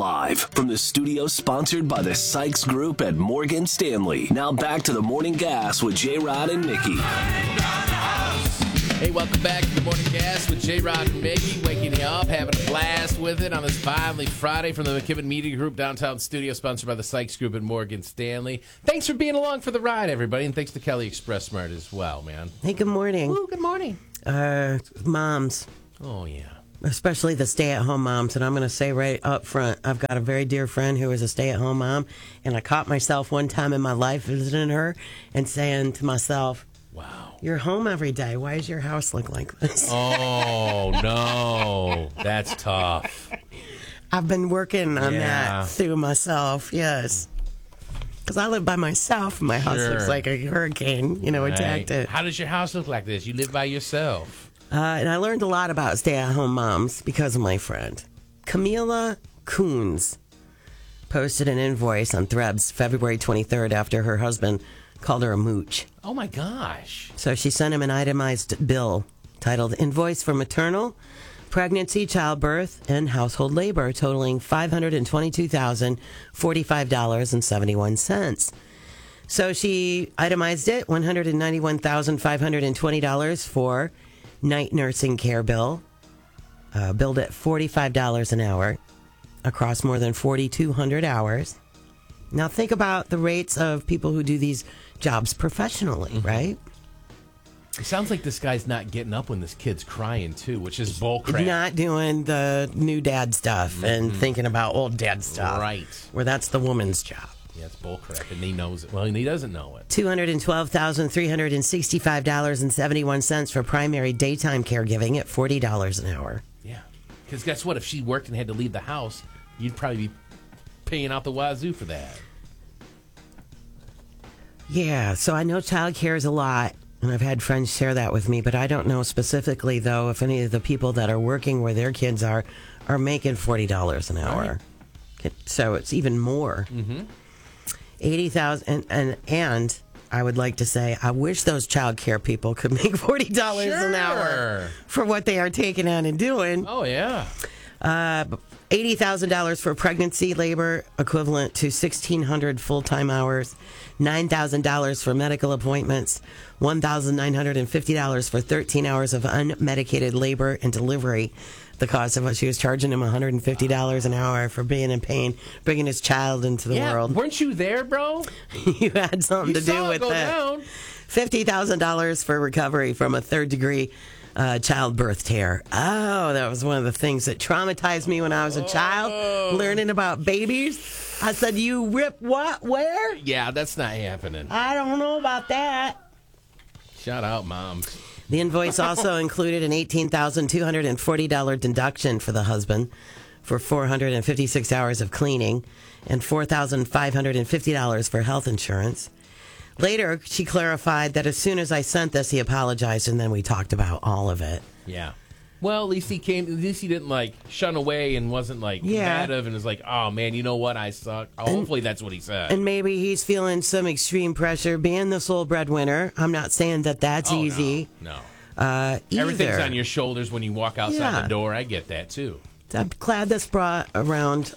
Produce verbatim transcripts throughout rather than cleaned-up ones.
live from the studio sponsored by the Sykes Group at Morgan Stanley. Now back to the Morning Gas with J-Rod and Mickey. Hey, welcome back to the Morning Gas with J-Rod and Mickey, waking you up, having a blast with it on this finally Friday from the McKibben Media Group downtown studio, sponsored by the Sykes Group and Morgan Stanley. Thanks for being along for the ride, everybody, and thanks to Kelly Express Smart as well, man. Hey, good morning. Ooh, good morning. Uh, moms. Oh, yeah. Especially the stay-at-home moms, and I'm going to say right up front, I've got a very dear friend who is a stay-at-home mom, and I caught myself one time in my life visiting her and saying to myself, wow, you're home every day. Why does your house look like this? Oh, no. That's tough. I've been working on Yeah. that through myself, yes. Because I live by myself, and my house Sure. looks like a hurricane, you know, Right. attacked it. How does your house look like this? You live by yourself. Uh, and I learned a lot about stay-at-home moms because of my friend. Camila Coons posted an invoice on Threads February twenty-third after her husband called her a mooch. Oh, my gosh. So she sent him an itemized bill titled Invoice for Maternal, Pregnancy, Childbirth, and Household Labor, totaling five hundred twenty-two thousand forty-five dollars and seventy-one cents. So she itemized it, one hundred ninety-one thousand five hundred twenty dollars for night nursing care bill, uh, billed at forty-five dollars an hour across more than forty-two hundred hours. Now think about the rates of people who do these jobs professionally, mm-hmm. right? It sounds like this guy's not getting up when this kid's crying, too, which is bullcrap. Not doing the new dad stuff mm-hmm. and thinking about old dad stuff. Right. Where that's the woman's job. Yeah, it's bullcrap, and he knows it. Well, and he doesn't know it. two hundred twelve thousand three hundred sixty-five dollars and seventy-one cents for primary daytime caregiving at forty dollars an hour. Yeah. Because guess what? If she worked and had to leave the house, you'd probably be paying out the wazoo for that. Yeah, so I know child care is a lot, and I've had friends share that with me, but I don't know specifically, though, if any of the people that are working where their kids are are making forty dollars an hour. Right. So it's even more. Mm-hmm. eighty thousand dollars, and, and, and I would like to say, I wish those child care people could make forty dollars sure. an hour for what they are taking on and doing. Oh, yeah. Uh, eighty thousand dollars for pregnancy labor, equivalent to sixteen hundred full-time hours, nine thousand dollars for medical appointments, one thousand nine hundred fifty dollars for thirteen hours of unmedicated labor and delivery. The cost of what she was charging him one hundred fifty dollars an hour for being in pain, bringing his child into the yeah, world. Weren't you there, bro? You had something you to do it with go that. Down. fifty thousand dollars for recovery from a third-degree uh, childbirth tear. Oh, that was one of the things that traumatized me when I was a child, oh. learning about babies. I said, you rip what? Where? Yeah, that's not happening. I don't know about that. Shout out, moms. The invoice also included an eighteen thousand two hundred forty dollars deduction for the husband for four hundred fifty-six hours of cleaning and four thousand five hundred fifty dollars for health insurance. Later, she clarified that as soon as I sent this, he apologized, and then we talked about all of it. Yeah. Well, at least he came. At least he didn't like shun away and wasn't like yeah. combative and was like, "Oh man, you know what? I suck." Oh, and, hopefully, that's what he said. And maybe he's feeling some extreme pressure, being the sole breadwinner. I'm not saying that that's oh, easy. No. no. Uh, Everything's on your shoulders when you walk outside yeah. the door. I get that too. I'm glad this brought around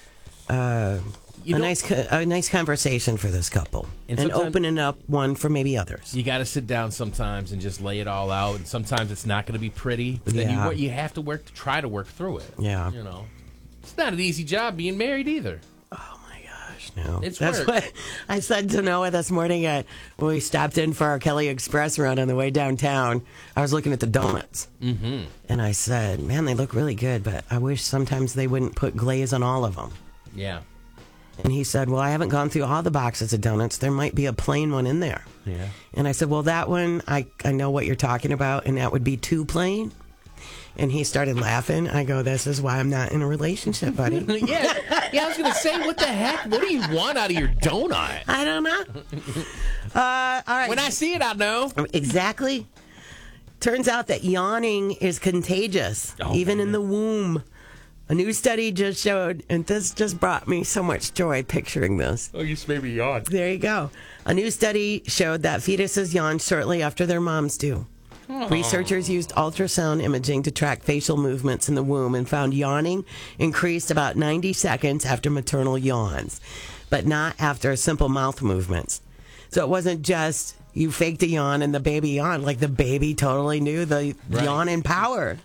uh, a nice, a nice conversation for this couple, and, and opening up one for maybe others. You got to sit down sometimes and just lay it all out. And sometimes it's not going to be pretty, but then yeah. you you have to work to try to work through it. Yeah, you know, it's not an easy job being married either. Oh my gosh, no! It's That's work. what I said to Noah this morning at, when we stopped in for our Kelly Express run on the way downtown. I was looking at the donuts, mm-hmm. and I said, "Man, they look really good, but I wish sometimes they wouldn't put glaze on all of them." Yeah. And he said, well, I haven't gone through all the boxes of donuts. There might be a plain one in there. Yeah. And I said, well, that one, I, I know what you're talking about, and that would be too plain. And he started laughing. I go, this is why I'm not in a relationship, buddy. yeah. yeah, I was going to say, what the heck? What do you want out of your donut? I don't know. Uh, all right. When I see it, I know. Exactly. Turns out that yawning is contagious, oh, even man. in the womb. A new study just showed, and this just brought me so much joy picturing this. Oh, you just made me yawn. There you go. A new study showed that fetuses yawn shortly after their moms do. Oh. Researchers used ultrasound imaging to track facial movements in the womb and found yawning increased about ninety seconds after maternal yawns, but not after simple mouth movements. So it wasn't just you faked a yawn and the baby yawned. Like the baby totally knew the right. yawn in power.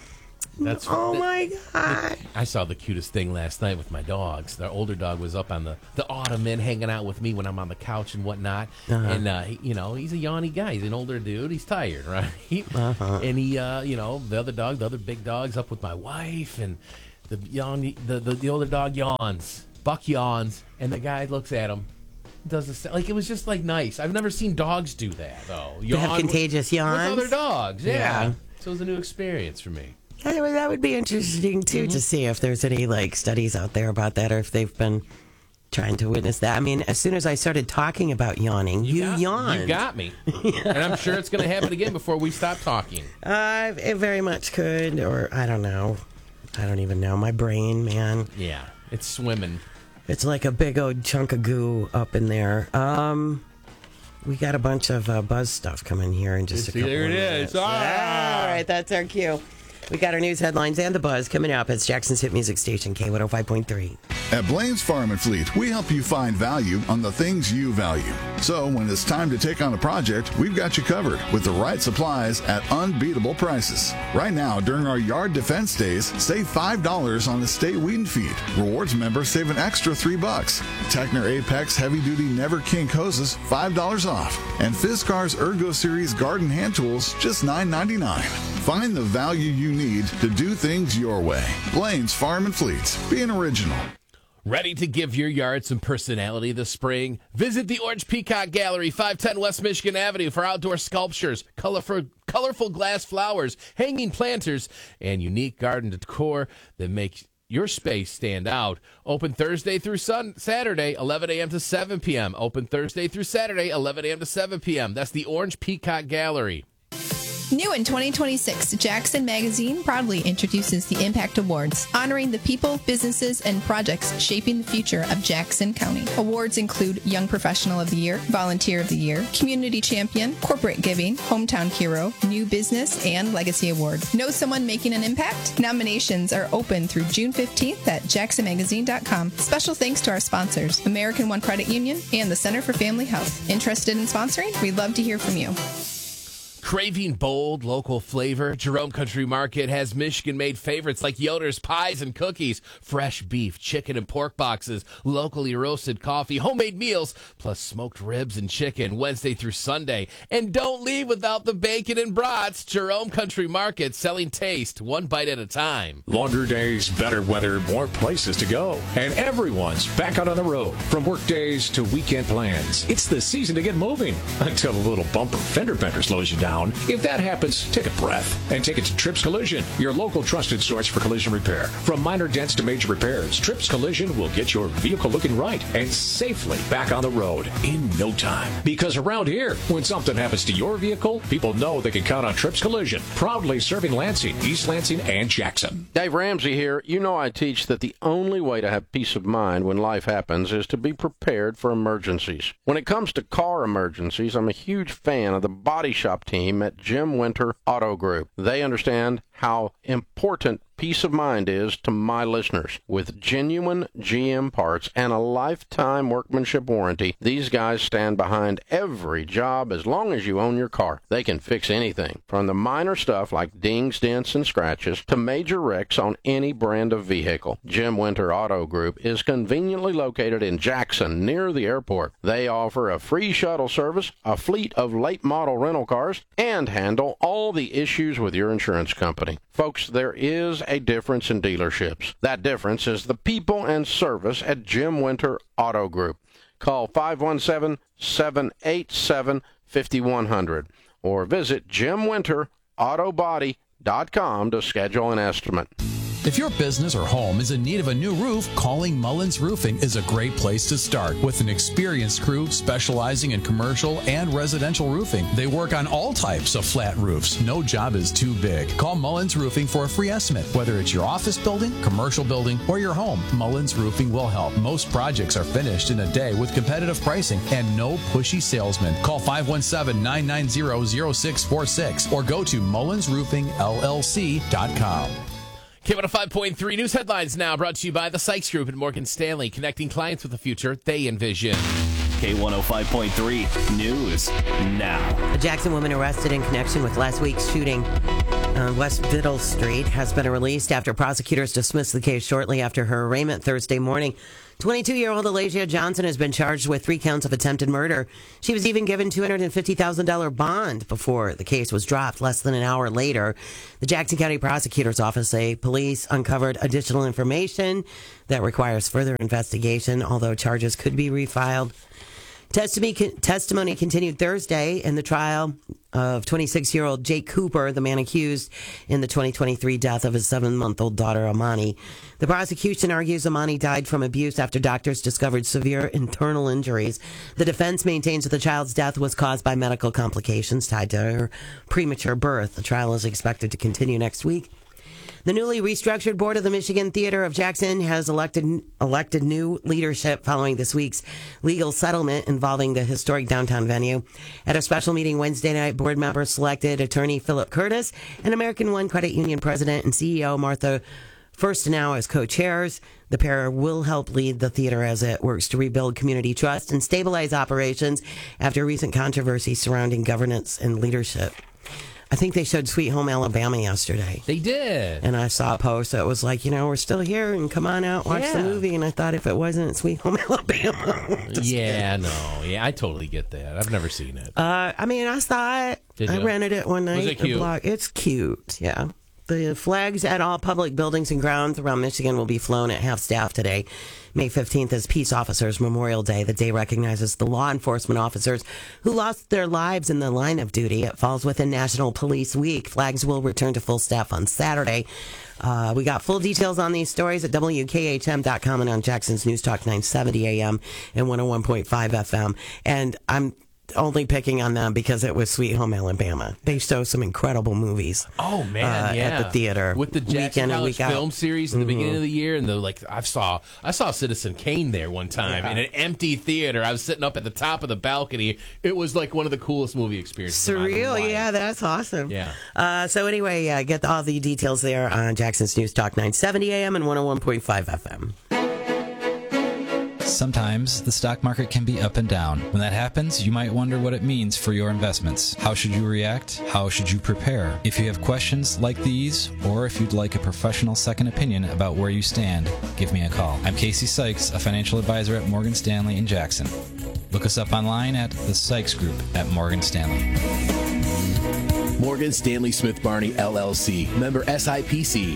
That's oh that, my God. I saw the cutest thing last night with my dogs. Their older dog was up on the, the ottoman hanging out with me when I'm on the couch and whatnot. Uh-huh. And, uh, he, you know, he's a yawny guy. He's an older dude. He's tired, right? Uh-huh. And he, uh, you know, the other dog, the other big dog's up with my wife. And the, yawn, the, the, the older dog yawns. Buck yawns. And the guy looks at him. Does this, like it was just like nice. I've never seen dogs do that, though. They have contagious with, yawns? with other dogs, yeah. yeah. So it was a new experience for me. Anyway, that would be interesting, too, mm-hmm. to see if there's any, like, studies out there about that or if they've been trying to witness that. I mean, as soon as I started talking about yawning, you, you got, yawned. You got me. yeah. And I'm sure it's going to happen again before we stop talking. Uh, it very much could, or I don't know. I don't even know. My brain, man. Yeah, it's swimming. It's like a big old chunk of goo up in there. Um... We got a bunch of uh, buzz stuff coming here in just it's, a couple there of it minutes. is. Ah! All right, that's our cue. We got our news headlines and the buzz coming up. It's Jackson's hit music station, K one oh five point three. At Blaine's Farm and Fleet, we help you find value on the things you value. So when it's time to take on a project, we've got you covered with the right supplies at unbeatable prices. Right now, during our yard defense days, save five dollars on the state weed and feed. Rewards members save an extra three bucks. Techner Apex heavy-duty Never Kink hoses, five dollars off. And Fiskars Ergo Series garden hand tools, just nine ninety-nine. Find the value you need to do things your way. Blaine's Farm and Fleet. Being original. Ready to give your yard some personality this spring? Visit the Orange Peacock Gallery, five ten West Michigan Avenue, for outdoor sculptures, colorful, colorful glass flowers, hanging planters, and unique garden decor that make your space stand out. Open Thursday through sun- Saturday, eleven a.m. to seven p.m. Open Thursday through Saturday, eleven a.m. to seven p.m. That's the Orange Peacock Gallery. New in twenty twenty-six, Jackson Magazine proudly introduces the Impact Awards, honoring the people, businesses, and projects shaping the future of Jackson County. Awards include Young Professional of the Year, Volunteer of the Year, Community Champion, Corporate Giving, Hometown Hero, New Business, and Legacy Award. Know someone making an impact? Nominations are open through June fifteenth at jackson magazine dot com. Special thanks to our sponsors, American One Credit Union and the Center for Family Health. Interested in sponsoring? We'd love to hear from you. Craving bold local flavor? Jerome Country Market has Michigan-made favorites like Yoder's pies and cookies, fresh beef, chicken, and pork boxes, locally roasted coffee, homemade meals, plus smoked ribs and chicken Wednesday through Sunday. And don't leave without the bacon and brats. Jerome Country Market, selling taste one bite at a time. Longer days, better weather, more places to go. And everyone's back out on the road, from work days to weekend plans. It's the season to get moving, until a little bumper fender bender slows you down. If that happens, take a breath and take it to Trips Collision, your local trusted source for collision repair. From minor dents to major repairs, Trips Collision will get your vehicle looking right and safely back on the road in no time. Because around here, when something happens to your vehicle, people know they can count on Trips Collision, proudly serving Lansing, East Lansing, and Jackson. Dave Ramsey here. You know I teach that the only way to have peace of mind when life happens is to be prepared for emergencies. When it comes to car emergencies, I'm a huge fan of the body shop team at Jim Winter Auto Group. They understand how important peace of mind is to my listeners. With genuine G M parts and a lifetime workmanship warranty, these guys stand behind every job as long as you own your car. They can fix anything, from the minor stuff like dings, dents, and scratches to major wrecks on any brand of vehicle. Jim Winter Auto Group is conveniently located in Jackson, near the airport. They offer a free shuttle service, a fleet of late model rental cars, and handle all the issues with your insurance company. Folks, there is a difference in dealerships. That difference is the people and service at Jim Winter Auto Group. Call five one seven, seven eight seven, five one zero zero or visit jim winter auto body dot com to schedule an estimate. If your business or home is in need of a new roof, calling Mullins Roofing is a great place to start. With an experienced crew specializing in commercial and residential roofing, they work on all types of flat roofs. No job is too big. Call Mullins Roofing for a free estimate. Whether it's your office building, commercial building, or your home, Mullins Roofing will help. Most projects are finished in a day with competitive pricing and no pushy salesmen. Call five one seven, nine nine zero, zero six four six or go to mullins roofing l l c dot com. K one oh five point three News Headlines now brought to you by the Sykes Group and Morgan Stanley, connecting clients with the future they envision. K one oh five point three News now. A Jackson woman arrested in connection with last week's shooting on West Biddle Street has been released after prosecutors dismissed the case shortly after her arraignment Thursday morning. twenty-two-year-old Alasia Johnson has been charged with three counts of attempted murder. She was even given two hundred fifty thousand dollars bond before the case was dropped less than an hour later. The Jackson County Prosecutor's Office say police uncovered additional information that requires further investigation, although charges could be refiled. Testimony, testimony continued Thursday in the trial of twenty-six-year-old Jake Cooper, the man accused in the twenty twenty-three death of his seven-month-old daughter, Amani. The prosecution argues Amani died from abuse after doctors discovered severe internal injuries. The defense maintains that the child's death was caused by medical complications tied to her premature birth. The trial is expected to continue next week. The newly restructured board of the Michigan Theater of Jackson has elected elected new leadership following this week's legal settlement involving the historic downtown venue. At a special meeting Wednesday night, board members selected attorney Philip Curtis and American One Credit Union president and C E O Martha Firstenow as co-chairs. The pair will help lead the theater as it works to rebuild community trust and stabilize operations after recent controversy surrounding governance and leadership. I think they showed Sweet Home Alabama yesterday. They did. And I saw a post that was like, you know, we're still here and come on out, watch Yeah. the movie. And I thought if it wasn't Sweet Home Alabama. Just Yeah, no. Yeah, I totally get that. I've never seen it. Uh, I mean, I saw it. Did I ya? rented it one night. Was it at cute? Block. It's cute, yeah. The flags at all public buildings and grounds around Michigan will be flown at half staff today. May fifteenth is Peace Officers Memorial Day. The day recognizes the law enforcement officers who lost their lives in the line of duty. It falls within National Police Week. Flags will return to full staff on Saturday. Uh, we got full details on these stories at W K H M dot com and on Jackson's News Talk nine seventy A M and one oh one point five F M. And I'm only picking on them because it was Sweet Home Alabama. They show some incredible movies. Oh man, uh, yeah, at the theater with the Jackson weekend and College week out. film series in the Mhm. beginning of the year, and the like. I saw I saw Citizen Kane there one time Yeah. in an empty theater. I was sitting up at the top of the balcony. It was like one of the coolest movie experiences. of my Surreal, life. yeah, that's awesome. Yeah. Uh, so anyway, uh, get all the details there on Jackson's News Talk nine seventy A M and one oh one point five F M. Sometimes the stock market can be up and down. When that happens, you might wonder what it means for your investments. How should you react? How should you prepare? If you have questions like these, or if you'd like a professional second opinion about where you stand, give me a call. I'm Casey Sykes, a financial advisor at Morgan Stanley in Jackson. Look us up online at the Sykes Group at Morgan Stanley. Morgan Stanley Smith Barney, L L C. Member S I P C.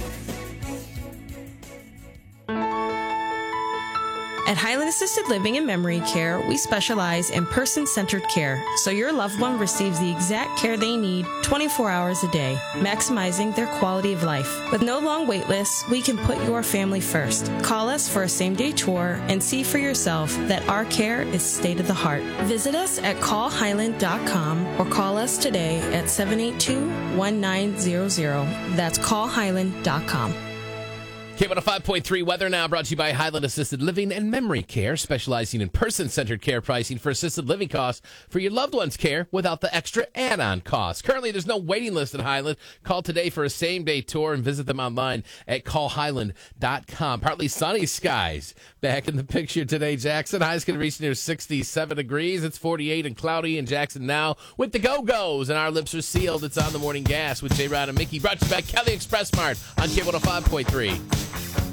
At Highland Assisted Living and Memory Care, we specialize in person-centered care, so your loved one receives the exact care they need twenty-four hours a day, maximizing their quality of life. With no long wait lists, we can put your family first. Call us for a same-day tour and see for yourself that our care is state of the heart. Visit us at call highland dot com or call us today at seven eight two, one nine zero zero. That's call highland dot com. K one oh five point three weather now brought to you by Highland Assisted Living and Memory Care, specializing in person-centered care pricing for assisted living costs for your loved one's care without the extra add-on costs. Currently, there's no waiting list at Highland. Call today for a same-day tour and visit them online at call highland dot com. Partly sunny skies back in the picture today, Jackson. Highs can reach near sixty-seven degrees. It's forty-eight and cloudy in Jackson now with the Go-Go's, and our lips are sealed. It's on the Morning Gas with J. Rod and Mickey, brought to you by Kelly Express Mart on K one oh five point three.